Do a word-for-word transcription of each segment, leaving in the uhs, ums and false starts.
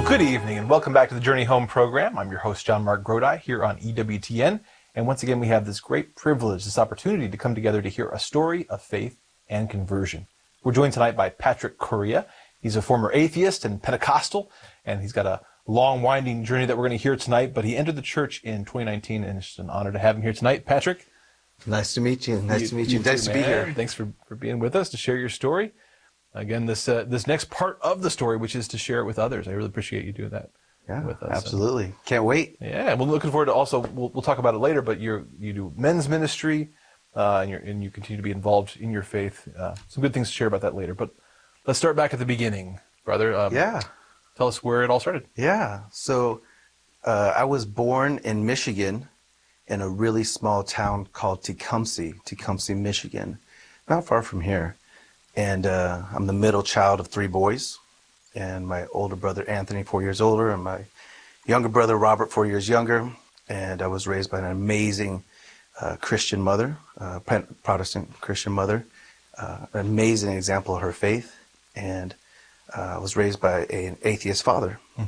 Good evening and welcome back to the Journey Home program. I'm your host, John Mark Grodi, here on E W T N. And once again, we have this great privilege, this opportunity to come together to hear a story of faith and conversion. We're joined tonight by Patrick Correa. He's a former atheist and Pentecostal, and he's got a long, winding journey that we're going to hear tonight. But he entered the church in twenty nineteen, and it's an honor to have him here tonight. Patrick. Nice to meet you. Nice you, to meet you. you Nice too, to be man. here. Thanks for, for being with us to share your story. Again, this uh, this next part of the story, which is to share it with others. I really appreciate you doing that. Yeah, with us. absolutely. And, Can't wait. Yeah, we're looking forward to also, we'll, we'll talk about it later, but you you do men's ministry, uh, and, you're, and you continue to be involved in your faith. Uh, some good things to share about that later. But let's start back at the beginning, brother. Um, yeah. Tell us where it all started. Yeah. So uh, I was born in Michigan in a really small town called Tecumseh, Tecumseh, Michigan, not far from here. And uh, I'm the middle child of three boys. And my older brother, Anthony, four years older, and my younger brother, Robert, four years younger. And I was raised by an amazing uh, Christian mother, uh, Protestant Christian mother, uh, an amazing example of her faith. And uh, I was raised by a, an atheist father. Hmm.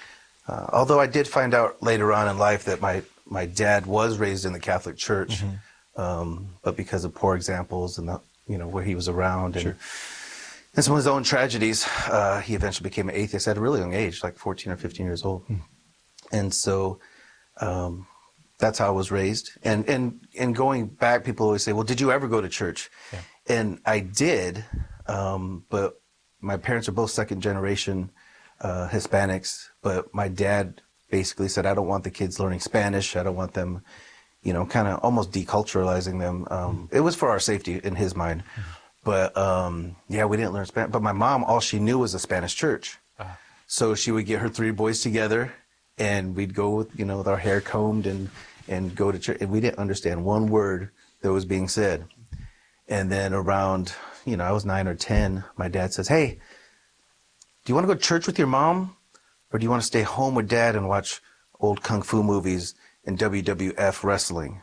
Uh, although I did find out later on in life that my, my dad was raised in the Catholic Church, mm-hmm. um, but because of poor examples and the, you know, where he was around and sure. And some of his own tragedies, uh, he eventually became an atheist at a really young age, like fourteen or fifteen years old. Mm. And so um, that's how I was raised. And, and, and going back, people always say, well, did you ever go to church? Yeah. And I did, um, but my parents are both second generation uh, Hispanics, but my dad basically said, I don't want the kids learning Spanish. I don't want them, you know, kind of almost deculturalizing them. Um, mm. It was for our safety in his mind. Mm. But, um, yeah, we didn't learn Spanish. But my mom, all she knew was a Spanish church. Uh-huh. So she would get her three boys together, and we'd go with, you know, with our hair combed and, and go to church. And we didn't understand one word that was being said. And then around, you know, I was nine or ten, my dad says, hey, do you want to go to church with your mom? Or do you want to stay home with dad and watch old kung fu movies and W W F wrestling?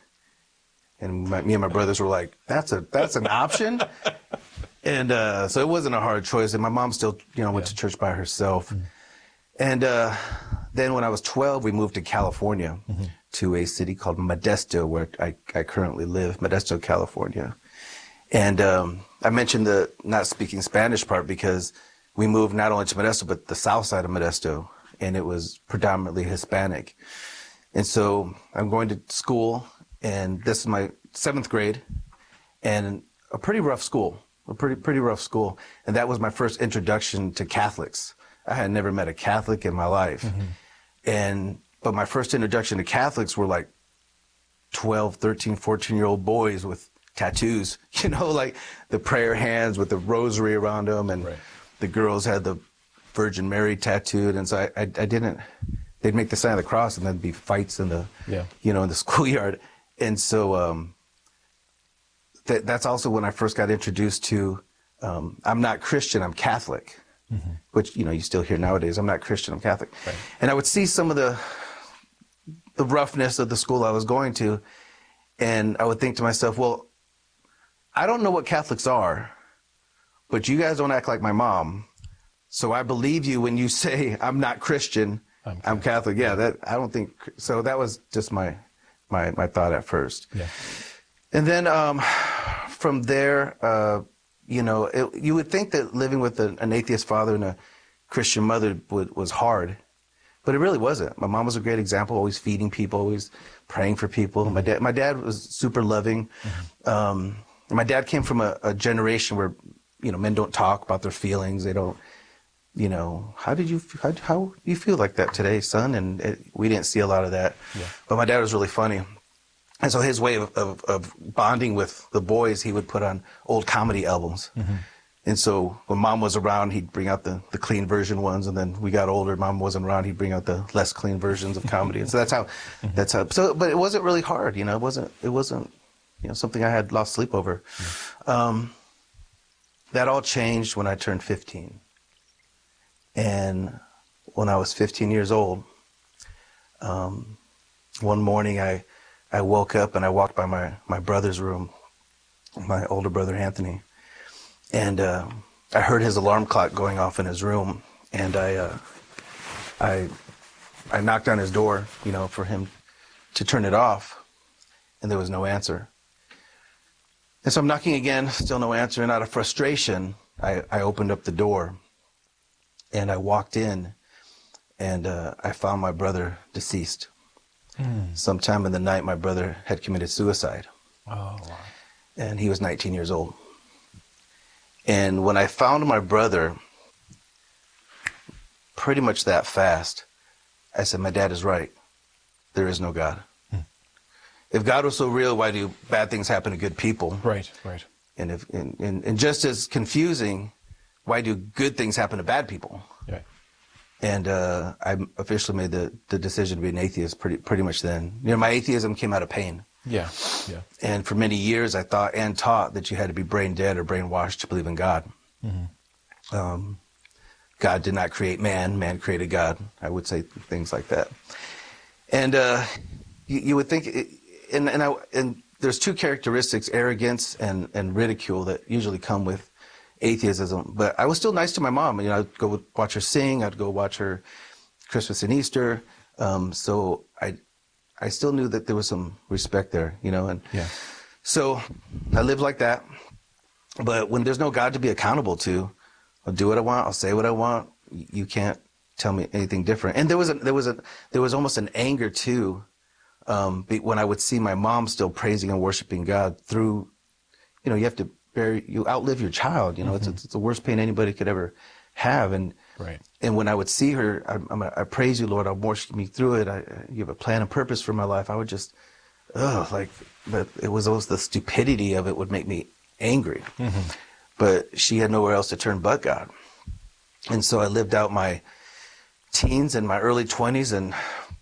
And my, me and my brothers were like, that's a that's an option? And uh, so it wasn't a hard choice. And my mom still, you know, went yeah. to church by herself. Mm-hmm. And uh, then when I was twelve, we moved to California, mm-hmm. to a city called Modesto, where I, I currently live, Modesto, California. And um, I mentioned the not speaking Spanish part because we moved not only to Modesto, but the south side of Modesto. And it was predominantly Hispanic. And so I'm going to school. And this is my seventh grade, and a pretty rough school, a pretty pretty rough school. And that was my first introduction to Catholics. I had never met a Catholic in my life. Mm-hmm. And but my first introduction to Catholics were like twelve, thirteen, fourteen-year-old boys with tattoos, you know, like the prayer hands with the rosary around them. And right. the girls had the Virgin Mary tattooed. And so I, I, I didn't, they'd make the sign of the cross, and there'd be fights in the, yeah. you know, in the schoolyard. And so um, th- that's also when I first got introduced to, um, I'm not Christian, I'm Catholic, mm-hmm. which, you know, you still hear nowadays, I'm not Christian, I'm Catholic. Right. And I would see some of the the roughness of the school I was going to, and I would think to myself, well, I don't know what Catholics are, but you guys don't act like my mom, so I believe you when you say I'm not Christian, I'm Catholic. I'm Catholic. Yeah, that I don't think, so that was just my... My, my thought at first. Yeah. And then um, from there, uh, you know, it, you would think that living with a, an atheist father and a Christian mother would, was hard, but it really wasn't. My mom was a great example, always feeding people, always praying for people. Mm-hmm. My dad, my dad was super loving. Mm-hmm. Um, my dad came from a, a generation where, you know, men don't talk about their feelings. They don't, you know, how did you, how, how do you feel like that today, son? And it, we didn't see a lot of that. Yeah. But my dad was really funny. And so his way of, of, of bonding with the boys, he would put on old comedy albums. Mm-hmm. And so when mom was around, he'd bring out the, the clean version ones. And then we got older, mom wasn't around, he'd bring out the less clean versions of comedy. And so that's how, mm-hmm. that's how, so, but it wasn't really hard, you know, it wasn't, it wasn't, you know, something I had lost sleep over. Mm-hmm. Um, that all changed when I turned fifteen. And when I was fifteen years old, um, one morning I, I woke up and I walked by my, my brother's room, my older brother Anthony, and uh, I heard his alarm clock going off in his room, and I uh, I, I knocked on his door, you know, for him to turn it off, and there was no answer. And so I'm knocking again, still no answer, and out of frustration, I, I opened up the door, and I walked in, and uh, I found my brother deceased. Mm. Sometime in the night, my brother had committed suicide. Oh, wow. And he was nineteen years old. And when I found my brother, pretty much that fast, I said, my dad is right. There is no God. Hmm. If God was so real, why do bad things happen to good people? Right, right. And, if, and, and, and just as confusing, why do good things happen to bad people? Right. And uh, I officially made the, the decision to be an atheist pretty pretty much then. You know, my atheism came out of pain. Yeah, yeah. And for many years, I thought and taught that you had to be brain dead or brainwashed to believe in God. Mm-hmm. Um, God did not create man; man created God. I would say things like that. And uh, you, you would think, it, and and I and there's two characteristics: arrogance and and ridicule that usually come with atheism. But I was still nice to my mom. You know, I'd go watch her sing. I'd go watch her Christmas and Easter. Um, so I. I still knew that there was some respect there, you know, and yeah. So I lived like that. But when there's no God to be accountable to, I'll do what I want. I'll say what I want. You can't tell me anything different. And there was a, there was a, there was almost an anger too, um, when I would see my mom still praising and worshiping God through, you know, you have to bury, you outlive your child. You know, mm-hmm. it's, it's the worst pain anybody could ever have. And right. And when I would see her, I, I'm a, I praise you, Lord. I'll worship me through it. I, you have a plan and purpose for my life. I would just, oh, like, but it was always the stupidity of it would make me angry. Mm-hmm. But she had nowhere else to turn but God. And so I lived out my teens and my early twenties and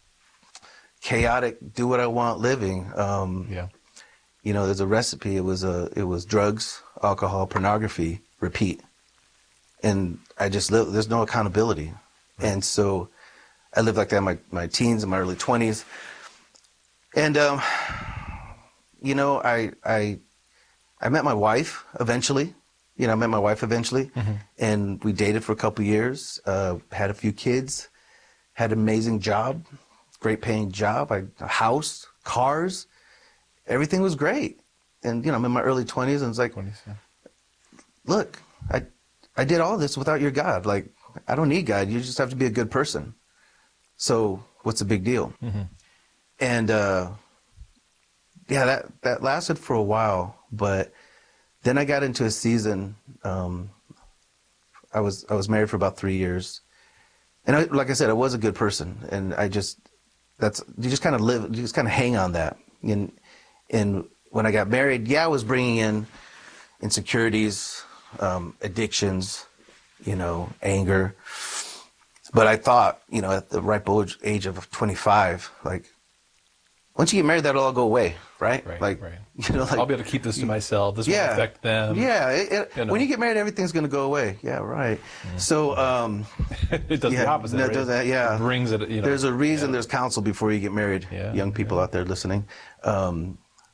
chaotic, do what I want living. Um, yeah. You know, there's a recipe. It was a, it was drugs, alcohol, pornography, repeat. And I just lived, there's no accountability. Right. And so I lived like that in my, my teens and my early twenties. And, um, you know, I, I, I met my wife eventually. You know, I met my wife eventually. Mm-hmm. And we dated for a couple of years, uh, had a few kids, had an amazing job, great paying job, I, a house, cars, everything was great. And, you know, I'm in my early twenties and it's like, twenties, yeah. Look, I, I did all this without your God. Like, I don't need God. You just have to be a good person. So what's the big deal? Mm-hmm. And, uh, yeah, that, that lasted for a while, but then I got into a season, um, I was, I was married for about three years. And I, like I said, I was a good person. And I just, that's, you just kind of live, you just kind of hang on that. And, and when I got married, yeah, I was bringing in insecurities, um, addictions, you know, anger. But I thought, you know, at the ripe old age of twenty-five, like, once you get married, that'll all go away, right? Right, like, right. You know, like, I'll be able to keep this to myself. This yeah, won't affect them. Yeah. It, it, you know. When you get married, everything's going to go away. Yeah, right. Mm-hmm. So, um, it does yeah, the opposite. No, right? it does that, yeah. It brings it, you know. There's a reason yeah. there's counsel before you get married, yeah, young people yeah. out there listening. Um,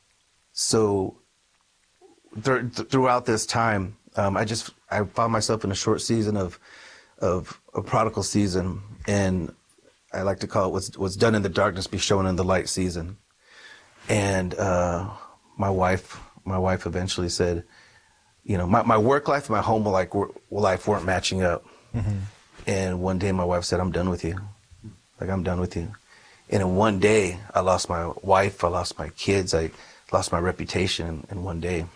so, th- th- throughout this time, um, I just, I found myself in a short season of, of a prodigal season, and I like to call it what's, what's done in the darkness be shown in the light season. And uh, my wife, my wife eventually said, you know, my, my work life and my home life, life weren't matching up. Mm-hmm. And one day my wife said, I'm done with you. Like, I'm done with you. And in one day, I lost my wife, I lost my kids, I lost my reputation in, in one day.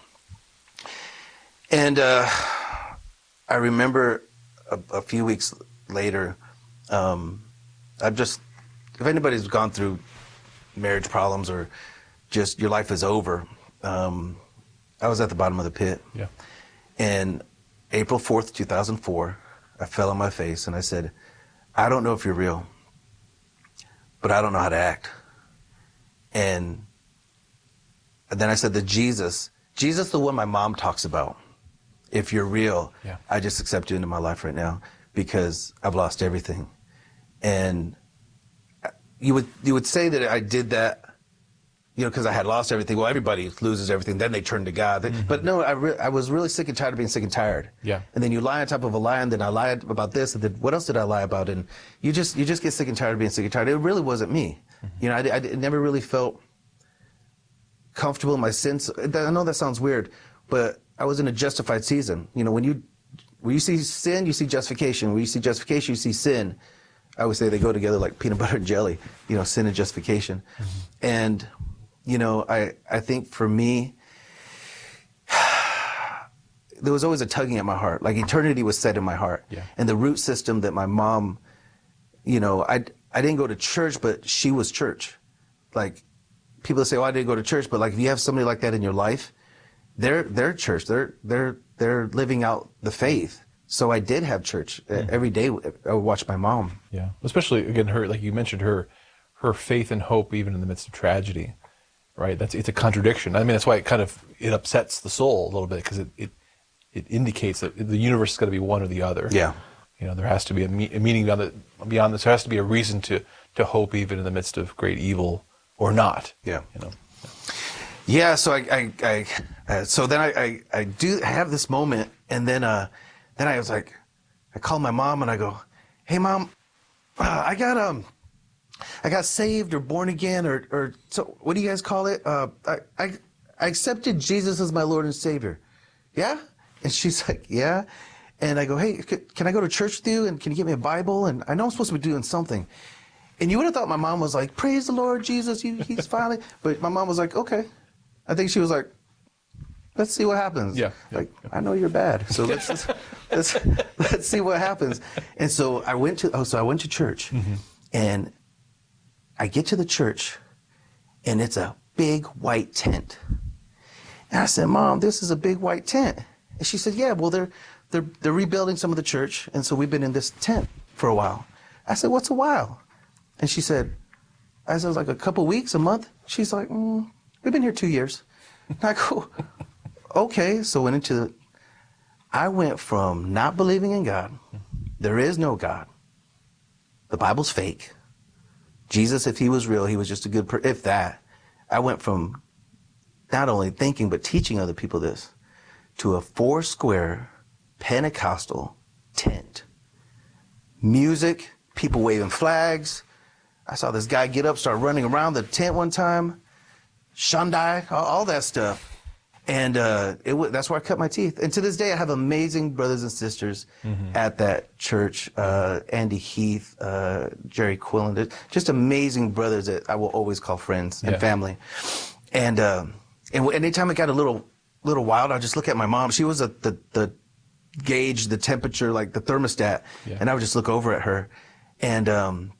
And uh, I remember a, a few weeks later, um, I've just, if anybody's gone through marriage problems or just your life is over, um, I was at the bottom of the pit. Yeah. And April fourth, two thousand four, I fell on my face and I said, I don't know if you're real, but I don't know how to act. And then I said that Jesus, Jesus, the one my mom talks about, if you're real, yeah. I just accept you into my life right now because I've lost everything. And you would you would say that I did that, you know, because I had lost everything. Well, everybody loses everything. Then they turn to God. Mm-hmm. But no, I, re- I was really sick and tired of being sick and tired. Yeah. And then you lie on top of a lie, and then I lied about this, and then what else did I lie about? And you just you just get sick and tired of being sick and tired. It really wasn't me. Mm-hmm. You know, I, I never really felt comfortable in my sins. I know that sounds weird, but I was in a justified season. You know, when you when you see sin, you see justification. When you see justification, you see sin. I always say they go together like peanut butter and jelly. You know, sin and justification. Mm-hmm. And you know, I, I think for me, there was always a tugging at my heart. Like eternity was set in my heart. Yeah. And the root system that my mom, you know, I, I didn't go to church, but she was church. Like people say, oh, I didn't go to church, but like if you have somebody like that in your life, they're, they're church. They're, they're, they're living out the faith. So I did have church mm-hmm. every day. I would watch my mom. Yeah. Especially again, her, like you mentioned, her, her faith and hope, even in the midst of tragedy. Right, that's it's a contradiction. I mean, that's why it kind of it upsets the soul a little bit because it, it it indicates that the universe is going to be one or the other. Yeah, you know, there has to be a, me- a meaning beyond the, beyond this. There has to be a reason to to hope even in the midst of great evil or not. Yeah, you know. Yeah. So I, I, I uh, so then I, I, I do have this moment, and then uh, then I was like, I called my mom and I go, hey mom, uh, I got um. I got saved or born again or, or so what do you guys call it? Uh, I, I, I accepted Jesus as my Lord and Savior. Yeah? And she's like, yeah. And I go, hey, can I go to church with you? And can you get me a Bible? And I know I'm supposed to be doing something. And you would have thought my mom was like, praise the Lord Jesus, he, he's finally. But my mom was like, okay. I think she was like, let's see what happens. Yeah. yeah like, yeah. I know you're bad. So let's, let's, let's see what happens. And so I went to, oh, so I went to church mm-hmm. and I get to the church, and it's a big white tent. And I said, Mom, this is a big white tent. And she said, yeah, well, they're, they're, they're rebuilding some of the church, and so we've been in this tent for a while. I said, what's a while? And she said, I said, it was like a couple weeks, a month. She's like, mm, we've been here two years. And I go, okay. So went into, the, I went from not believing in God, there is no God, the Bible's fake, Jesus, if he was real, he was just a good person. If that, I went from not only thinking, but teaching other people this, to a four square Pentecostal tent. Music, people waving flags. I saw this guy get up, start running around the tent one time. Shundai, all, all that stuff. And uh, it w- that's where I cut my teeth. And to this day, I have amazing brothers and sisters mm-hmm. at that church. Uh, Andy Heath, uh, Jerry Quillen, just amazing brothers that I will always call friends and yeah. family. And uh, and w- anytime it got a little little wild, I'd just look at my mom. She was a, the the gauge, the temperature, like the thermostat, yeah. and I would just look over at her, and um,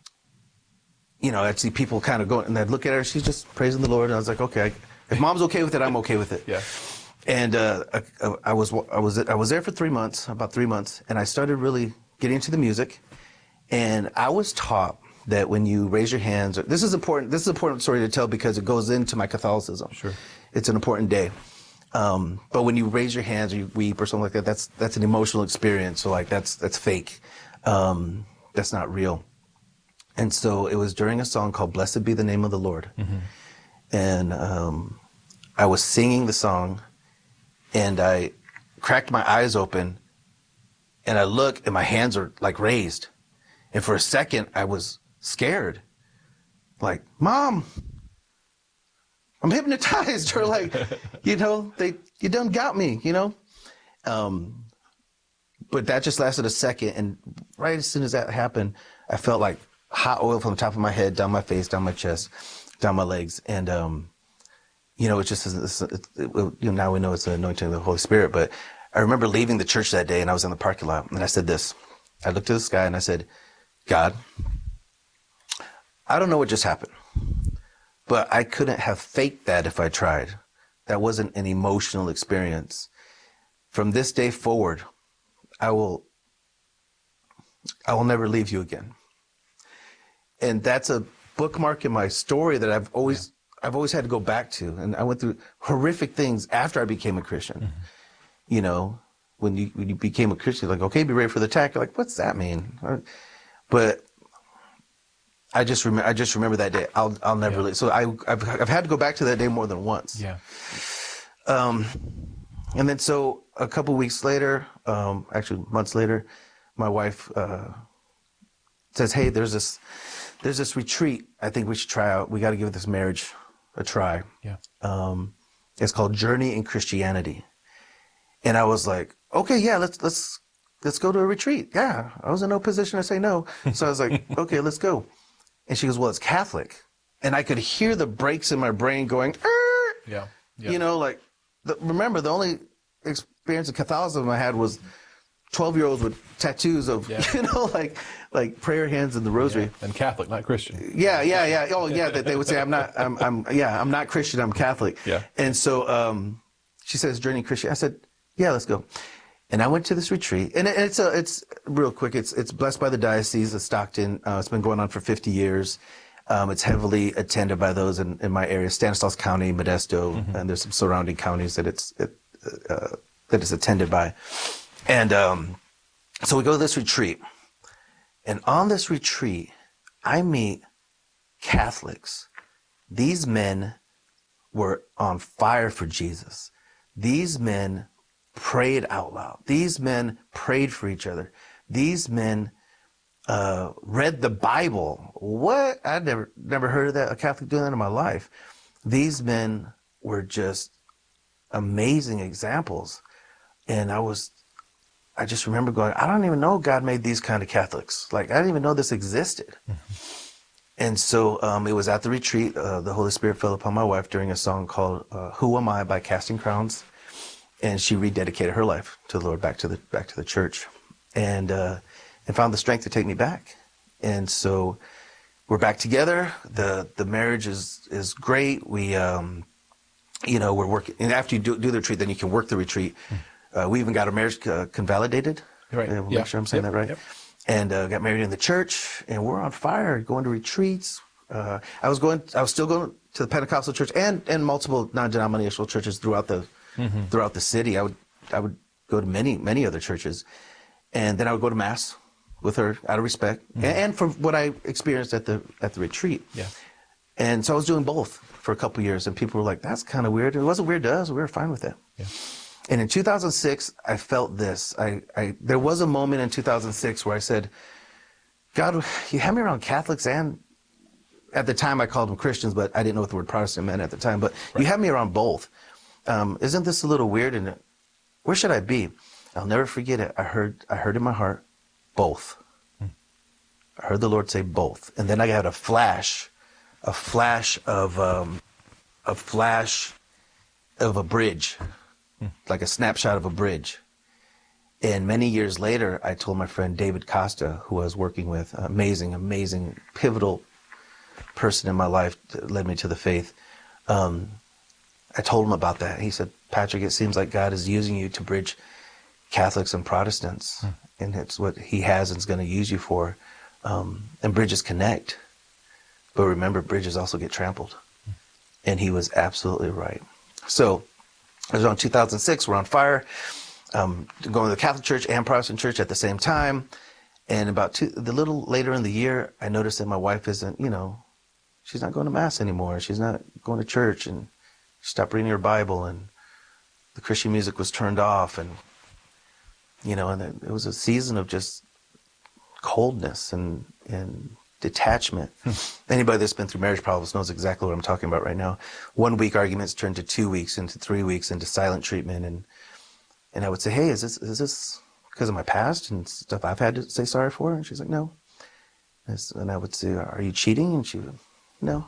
you know, I'd see people kind of going, and I'd look at her. She's just praising the Lord, and I was like, okay. I, If mom's okay with it, I'm okay with it. Yeah. And uh, I, I was I was I was there for three months, about three months, and I started really getting into the music. And I was taught that when you raise your hands, this is important. This is an important story to tell because it goes into my Catholicism. Sure. It's an important day. Um, but when you raise your hands or you weep or something like that, that's that's an emotional experience. So like that's that's fake. Um, that's not real. And so it was during a song called "Blessed Be the Name of the Lord." Mm-hmm. And um, I was singing the song, and I cracked my eyes open, and I look, and my hands are like raised. And for a second, I was scared. Like, Mom, I'm hypnotized. Or like, you know, they you done got me, you know? Um, but that just lasted a second, and right as soon as that happened, I felt like hot oil from the top of my head, down my face, down my chest, down my legs, and um, you know, it's just it's, it, it, you know, now we know it's the anointing of the Holy Spirit. But I remember leaving the church that day, and I was in the parking lot, and I said this. I looked to the sky, and I said, God, I don't know what just happened, but I couldn't have faked that if I tried. That wasn't an emotional experience. From this day forward, I will, I will never leave you again. And that's a bookmark in my story that I've always, yeah. I've always had to go back to. And I went through horrific things after I became a Christian. Mm-hmm. You know, when you, when you became a Christian, like, okay, be ready for the attack. You're like, what's that mean? But I just remember. I just remember that day. I'll I'll never. Yeah. Yeah. So I I've I've had to go back to that day more than once. Yeah. Um, and then so a couple weeks later, um, actually months later, my wife uh, says, "Hey, there's this there's this retreat. I think we should try out. We got to give this marriage a try. Yeah. Um, it's called Journey in Christianity." And I was like, "Okay, yeah, let's let's let's go to a retreat." Yeah, I was in no position to say no, so I was like, "Okay, let's go." And she goes, "Well, it's Catholic," and I could hear the brakes in my brain going, "Er!" Yeah. Yeah. You know, like the, remember the only experience of Catholicism I had was twelve-year-olds with tattoos of, Yeah. you know, like like prayer hands and the rosary. Yeah. And Catholic, not Christian. Yeah, yeah, yeah. Oh, yeah. That they would say, "I'm not. I'm. I'm. Yeah, I'm not Christian. I'm Catholic." Yeah. And so um, she says, "Journey Christian." I said, "Yeah, let's go." And I went to this retreat, and it, it's a, it's real quick. It's it's blessed by the Diocese of Stockton. Uh, it's been going on for fifty years. Um, it's heavily attended by those in, in my area, Stanislaus County, Modesto, mm-hmm. and there's some surrounding counties that it's it, uh, that it's attended by. And um, so we go to this retreat, and on this retreat, I meet Catholics. These men were on fire for Jesus. These men prayed out loud. These men prayed for each other. These men uh, read the Bible. What? I'd never never heard of that, a Catholic doing that in my life. These men were just amazing examples. And I was, I just remember going, I don't even know God made these kind of Catholics. Like, I didn't even know this existed. Mm-hmm. And so um, it was at the retreat, uh, the Holy Spirit fell upon my wife during a song called uh, Who Am I by Casting Crowns. And she rededicated her life to the Lord, back to the back to the church, and uh, and found the strength to take me back. And so we're back together. the The marriage is is great. We, um, you know, we're working. And after you do, do the retreat, then you can work the retreat. Mm. Uh, we even got our marriage uh, convalidated. Right. Uh, we'll yeah. Make sure I'm saying yep. that right. Yep. And uh, got married in the church, and we're on fire, going to retreats. Uh, I was going. I was still going to the Pentecostal church and and multiple non-denominational churches throughout the. Mm-hmm. Throughout the city. I would I would go to many, many other churches. And then I would go to Mass with her out of respect. Mm-hmm. and, and for what I experienced at the at the retreat. Yeah. And so I was doing both for a couple of years, and people were like, "That's kind of weird." It wasn't weird to us. We were fine with it. Yeah. And in two thousand six, I felt this. I, I there was a moment in two thousand six where I said, "God, you had me around Catholics and," at the time I called them Christians, but I didn't know what the word Protestant meant at the time, but right. You had me around both. Um, isn't this a little weird? And where should I be? I'll never forget it. I heard, I heard in my heart, both. Hmm. I heard the Lord say both, and then I got a flash, a flash of, um, a flash of a bridge, hmm. like a snapshot of a bridge. And many years later, I told my friend David Costa, who I was working with, amazing, amazing, pivotal person in my life that led me to the faith. Um, I told him about that. He said, "Patrick, it seems like God is using you to bridge Catholics and Protestants. Hmm. And it's what he has and is going to use you for. Um, and bridges connect. But remember, bridges also get trampled." Hmm. And he was absolutely right. So it was around two thousand six. We're on fire. Um, going to the Catholic Church and Protestant Church at the same time. And about two, the little later in the year, I noticed that my wife isn't, you know, she's not going to Mass anymore. She's not going to church, and she stopped reading her Bible, and the Christian music was turned off, and, you know, and it was a season of just coldness and, and detachment. Anybody that's been through marriage problems knows exactly what I'm talking about right now. One week arguments turned to two weeks, into three weeks, into silent treatment. And, and I would say, "Hey, is this, is this because of my past and stuff I've had to say sorry for?" And she's like, "No." And I would say, "Are you cheating?" And she would, "No."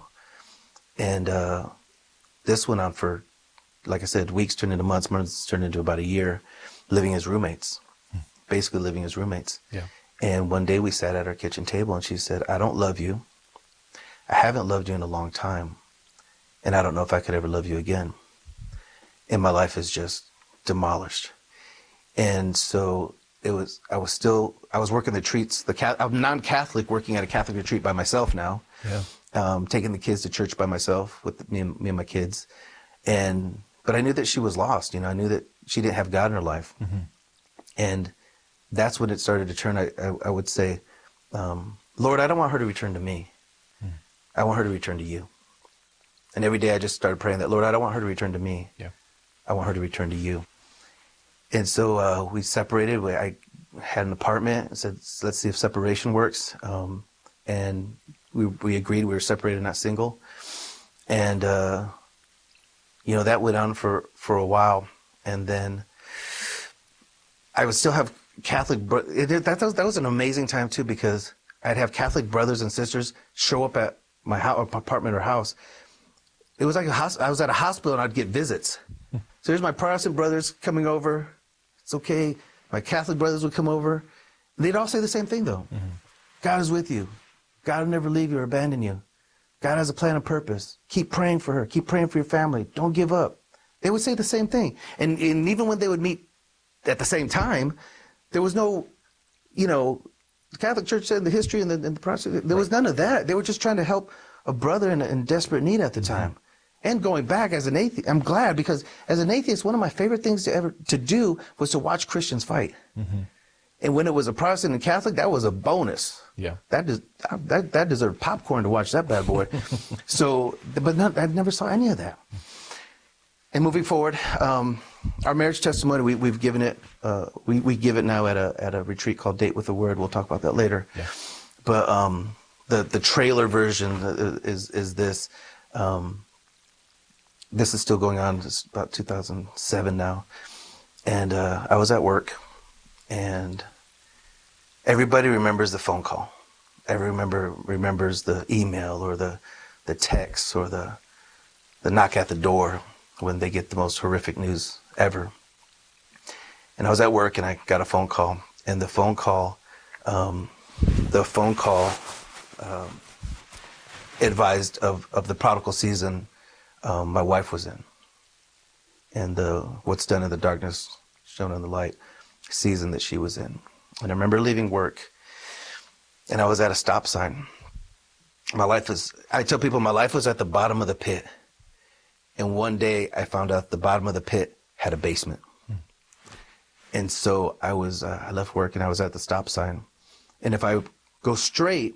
And, uh, this went on for, like I said, weeks turned into months, months turned into about a year, living as roommates, hmm. basically living as roommates. Yeah. And one day we sat at our kitchen table, and she said, "I don't love you. I haven't loved you in a long time. And I don't know if I could ever love you again. And my life is just demolished." And so it was, I was still, I was working the retreats, the, I'm non-Catholic, working at a Catholic retreat by myself now. Yeah. Um, taking the kids to church by myself with me and, me and my kids. And, but I knew that she was lost. You know, I knew that she didn't have God in her life. Mm-hmm. And that's when it started to turn. I, I, I would say, um, "Lord, I don't want her to return to me. I want her to return to you. And every day I just started praying that, Lord, I don't want her to return to me. Yeah. I want her to return to you. And so uh, we separated. We, I had an apartment and said, let's see if separation works. Um, and we, we agreed we were separated, not single. And, uh, you know, that went on for, for a while. And then I would still have Catholic, bro- it, that, was, that was an amazing time too, because I'd have Catholic brothers and sisters show up at my house, apartment or house. It was like a house, I was at a hospital and I'd get visits. So here's my Protestant brothers coming over. It's okay. My Catholic brothers would come over. They'd all say the same thing though. Mm-hmm. God is with you. God will never leave you or abandon you. God has a plan and purpose. Keep praying for her. Keep praying for your family. Don't give up. They would say the same thing. And, and even when they would meet at the same time, there was no, you know, the Catholic Church said the history and the, and the Protestant, there was none of that. They were just trying to help a brother in, in desperate need at the time. Mm-hmm. And going back as an atheist, I'm glad, because as an atheist, one of my favorite things to ever to do was to watch Christians fight. Mm-hmm. And when it was a Protestant and Catholic, that was a bonus. Yeah, that des- that that deserved popcorn to watch that bad boy. So, but not, I never saw any of that. And moving forward, um, our marriage testimony, we, we've given it. Uh, we we give it now at a at a retreat called Date with the Word. We'll talk about that later. Yeah. But um, the the trailer version is is this. Um, This is still going on. It's about two thousand seven now. And uh, I was at work, and everybody remembers the phone call. Every remember remembers the email or the the text or the the knock at the door when they get the most horrific news ever. And I was at work, and I got a phone call. And the phone call, um, the phone call um, advised of, of the prodigal season Um, my wife was in, and the what's done in the darkness shown in the light season that she was in. And I remember leaving work, and I was at a stop sign. My life was, I tell people my life was at the bottom of the pit. And one day I found out the bottom of the pit had a basement. Hmm. And so I was, uh, I left work and I was at the stop sign. And if I go straight,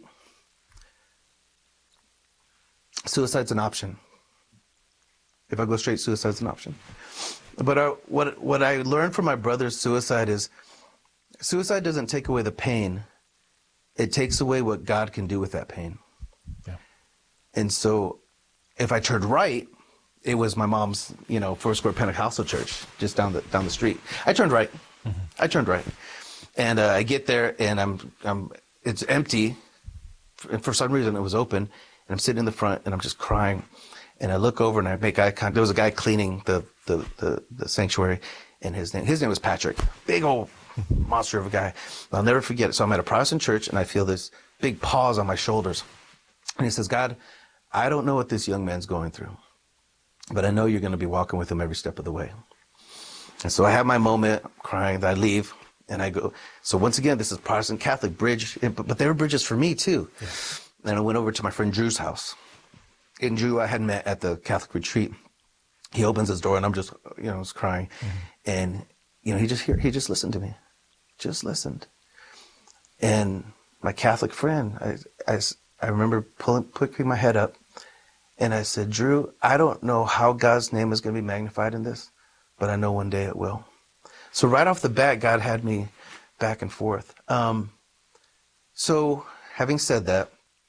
suicide's an option. If I go straight, suicide's an option. But I, what what I learned from my brother's suicide is, suicide doesn't take away the pain. It takes away what God can do with that pain. Yeah. And so, if I turned right, it was my mom's, you know, Foursquare Pentecostal church just down the down the street. I turned right. Mm-hmm. I turned right, and uh, I get there, and I'm I'm it's empty, and for some reason it was open, and I'm sitting in the front, and I'm just crying. And I look over and I make eye contact. There was a guy cleaning the, the, the, the sanctuary, and his name his name was Patrick. Big old monster of a guy. I'll never forget it. So I'm at a Protestant church, and I feel this big pause on my shoulders. And he says, God, I don't know what this young man's going through, but I know you're going to be walking with him every step of the way. And so I have my moment, I'm crying, I leave, and I go. So once again, this is Protestant Catholic bridge, but, but they were bridges for me too. Yeah. And I went over to my friend Drew's house. And Drew, I had met at the Catholic retreat. He opens his door, and I'm just, you know, I was crying. Mm-hmm. And, you know, he just he just listened to me. Just listened. And my Catholic friend, I, I, I remember pulling, picking my head up, and I said, Drew, I don't know how God's name is going to be magnified in this, but I know one day it will. So right off the bat, God had me back and forth. Um, so having said that,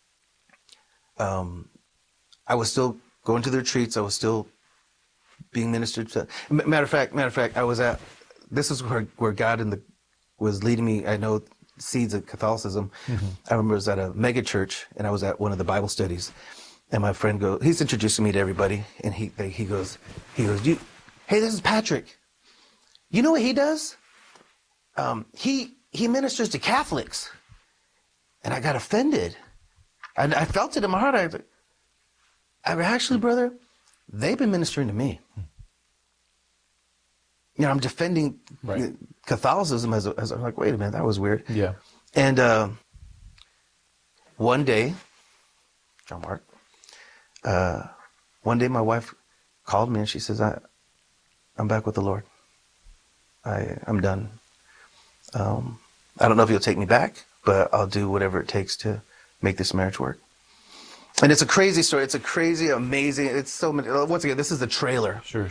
um, I was still going to the retreats. I was still being ministered to. Matter of fact, matter of fact, I was at. This is where where God in the was leading me. I know seeds of Catholicism. Mm-hmm. I remember I was at a mega church, and I was at one of the Bible studies, and my friend goes. He's introducing me to everybody, and he he goes he goes you, hey, this is Patrick. You know what he does? Um, he he ministers to Catholics, and I got offended, and I felt it in my heart. I. I actually, brother, they've been ministering to me. You know, I'm defending right. Catholicism as, a, as I'm like, wait a minute, that was weird. Yeah. And uh, one day, John Mark, uh, one day my wife called me and she says, I, I'm back with the Lord. I, I'm done. Um, I don't know if you'll take me back, but I'll do whatever it takes to make this marriage work. And it's a crazy story. It's a crazy, amazing. It's so many. Once again, this is the trailer. Sure,